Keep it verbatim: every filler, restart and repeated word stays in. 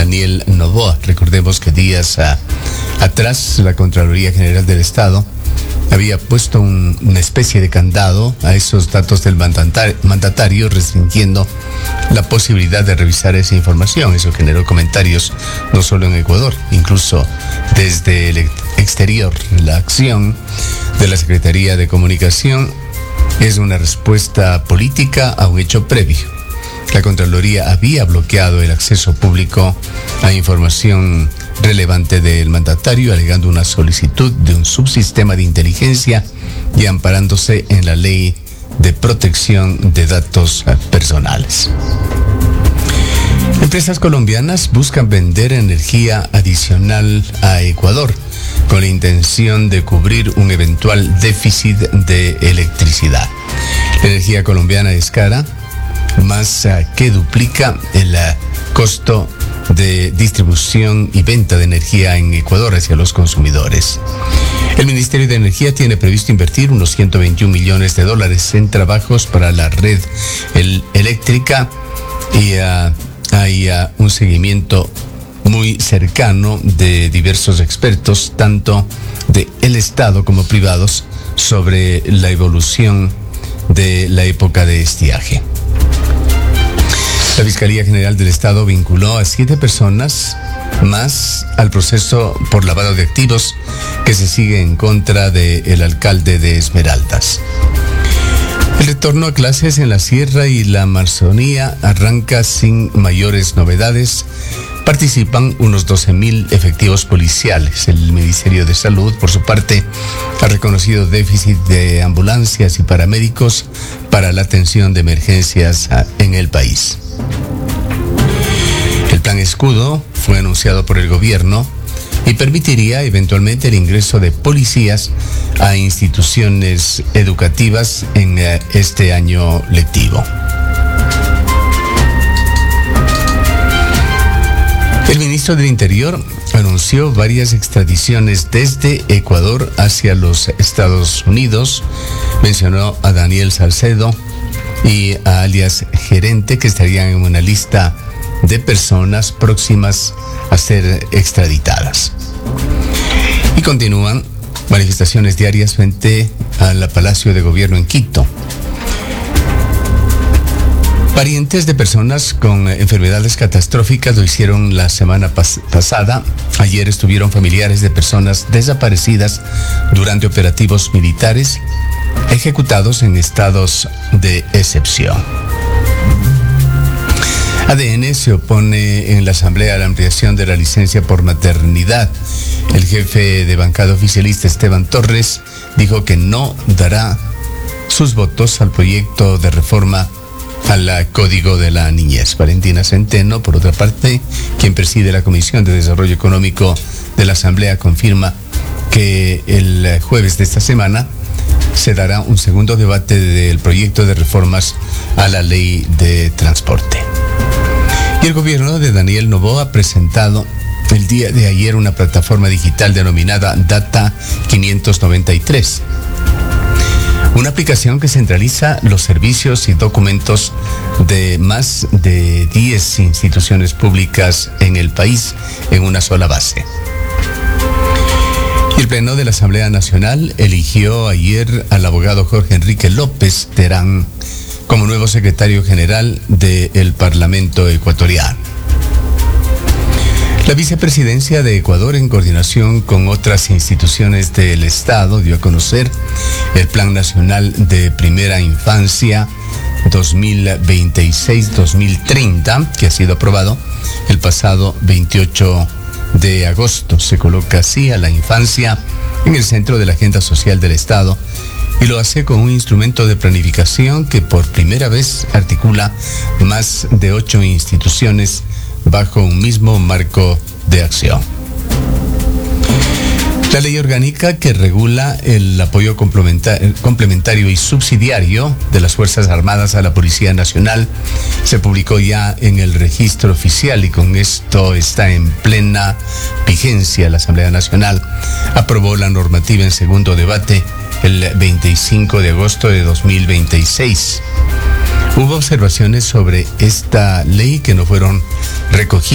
Daniel Noboa. Recordemos que días a, atrás la Contraloría General del Estado había puesto un, una especie de candado a esos datos del mandatar, mandatario, restringiendo la posibilidad de revisar esa información. Eso generó comentarios no solo en Ecuador, incluso desde el exterior. La acción de la Secretaría de Comunicación es una respuesta política a un hecho previo. La Contraloría había bloqueado el acceso público a información relevante del mandatario, alegando una solicitud de un subsistema de inteligencia y amparándose en la Ley de Protección de Datos Personales. Empresas colombianas buscan vender energía adicional a Ecuador con la intención de cubrir un eventual déficit de electricidad. La energía colombiana es cara, más que duplica el costo de distribución y venta de energía en Ecuador hacia los consumidores. El Ministerio de Energía tiene previsto invertir unos ciento veintiún millones de dólares en trabajos para la red el, eléctrica y uh, hay uh, un seguimiento muy cercano de diversos expertos, tanto del Estado como privados, sobre la evolución de la época de estiaje. La Fiscalía General del Estado vinculó a siete personas más al proceso por lavado de activos que se sigue en contra del alcalde de Esmeraldas. El retorno a clases en la Sierra y la Amazonía arranca sin mayores novedades. Participan unos doce mil efectivos policiales. El Ministerio de Salud, por su parte, ha reconocido déficit de ambulancias y paramédicos para la atención de emergencias en el país. El Plan Escudo fue anunciado por el gobierno y permitiría eventualmente el ingreso de policías a instituciones educativas en este año lectivo. El ministro del Interior anunció varias extradiciones desde Ecuador hacia los Estados Unidos. Mencionó a Daniel Salcedo y a alias Gerente, que estarían en una lista de personas próximas a ser extraditadas. Y continúan manifestaciones diarias frente al Palacio de Gobierno en Quito. Parientes de personas con enfermedades catastróficas lo hicieron la semana pas- pasada. Ayer estuvieron familiares de personas desaparecidas durante operativos militares ejecutados en estados de excepción. A D N se opone en la Asamblea a la ampliación de la licencia por maternidad. El jefe de bancada oficialista, Esteban Torres, dijo que no dará sus votos al proyecto de reforma al Código de la Niñez. Valentina Centeno, por otra parte, quien preside la Comisión de Desarrollo Económico de la Asamblea, confirma que el jueves de esta semana se dará un segundo debate del proyecto de reformas a la ley de transporte. Y el gobierno de Daniel Noboa ha presentado el día de ayer una plataforma digital denominada Data quinientos noventa y tres. Una aplicación que centraliza los servicios y documentos de más de diez instituciones públicas en el país en una sola base. Y el Pleno de la Asamblea Nacional eligió ayer al abogado Jorge Enrique López Terán como nuevo secretario general del Parlamento ecuatoriano. La vicepresidencia de Ecuador, en coordinación con otras instituciones del Estado, dio a conocer el Plan Nacional de Primera Infancia dos mil veintiséis a dos mil treinta, que ha sido aprobado el pasado veintiocho de agosto. Se coloca así a la infancia en el centro de la agenda social del Estado y lo hace con un instrumento de planificación que por primera vez articula más de ocho instituciones bajo un mismo marco de acción. La ley orgánica que regula el apoyo complementario y subsidiario de las Fuerzas Armadas a la Policía Nacional se publicó ya en el registro oficial y con esto está en plena vigencia. La Asamblea Nacional aprobó la normativa en segundo debate el veinticinco de agosto de dos mil veintiséis. Hubo observaciones sobre esta ley que no fueron recogidas